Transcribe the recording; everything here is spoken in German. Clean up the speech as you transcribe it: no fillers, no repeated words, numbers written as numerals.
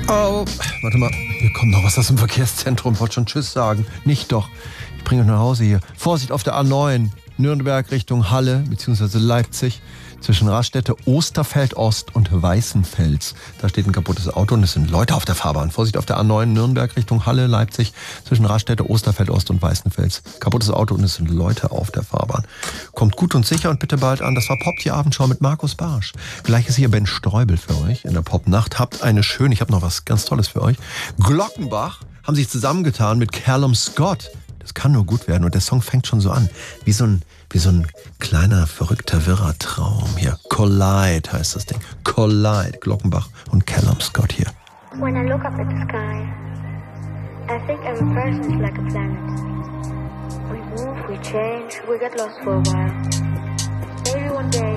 Oh, warte mal. Hier kommt noch was aus dem Verkehrszentrum. Wollte schon Tschüss sagen. Nicht doch. Ich bringe euch nach Hause hier. Vorsicht auf der A9. Nürnberg Richtung Halle bzw. Leipzig. Zwischen Raststätte Osterfeld Ost und Weißenfels. Da steht ein kaputtes Auto und es sind Leute auf der Fahrbahn. Vorsicht auf der A9 Nürnberg Richtung Halle, Leipzig. Zwischen Raststätte Osterfeld Ost und Weißenfels. Kaputtes Auto und es sind Leute auf der Fahrbahn. Kommt gut und sicher und bitte bald an. Das war Pop, die Abendschau mit Markus Barsch. Gleich ist hier Ben Streubel für euch in der Popnacht. Habt eine schöne, ich habe noch was ganz Tolles für euch. Glockenbach haben sich zusammengetan mit Callum Scott. Das kann nur gut werden und der Song fängt schon so an. Wie so ein kleiner, verrückter, wirrer Traum hier. Collide heißt das Ding. Collide, Glockenbach und Callum Scott hier. When I look up at the sky, I think every person is like a planet. We move, we change, we get lost for a while. Maybe one day